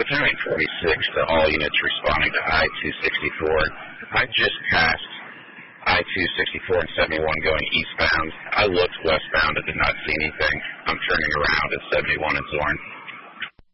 Battalion 46 to all units responding to I-264. I just passed I-264 and 71 going eastbound. I looked westbound and did not see anything. I'm turning around at 71 in Zorn.